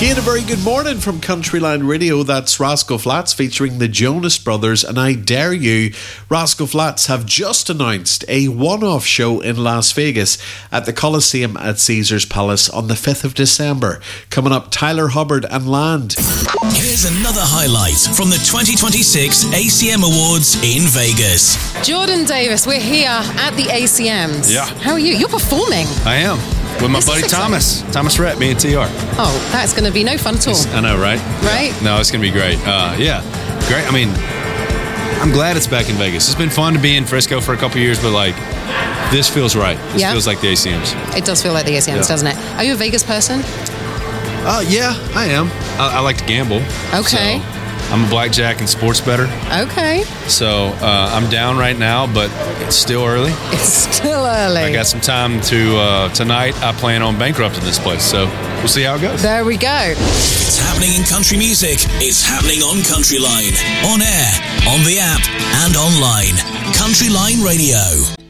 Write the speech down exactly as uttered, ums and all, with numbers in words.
Again, a very good morning from Countryline Radio. That's Rascal Flatts featuring the Jonas Brothers and I Dare You. Rascal Flatts have just announced a one-off show in Las Vegas at the Coliseum at Caesars Palace on the fifth of December. Coming up, Tyler Hubbard and Land. Here's another highlight from the twenty twenty-six A C M Awards in Vegas. Jordan Davis, we're here at the A C Ms. Yeah. How are you? You're performing. I am. With my This buddy is exciting. Thomas. Thomas Rhett, me and T R. Oh, that's going to be no fun at all. I know, right? Right? Yeah. No, it's going to be great. Uh, yeah. Great. I mean, I'm glad it's back in Vegas. It's been fun to be in Frisco for a couple years, but like, this feels right. This Yeah. feels like the A C Ms. It does feel like the A C Ms, Yeah. doesn't it? Are you a Vegas person? Uh, yeah, I am. I, I like to gamble. Okay. So I'm a blackjack and sports bettor. Okay. So uh, I'm down right now, but it's still early. It's still early. I got some time to, uh, tonight, I plan on bankrupting this place. So we'll see how it goes. There we go. It's happening in country music. It's happening on Countryline. On air, on the app, and online. Countryline Radio.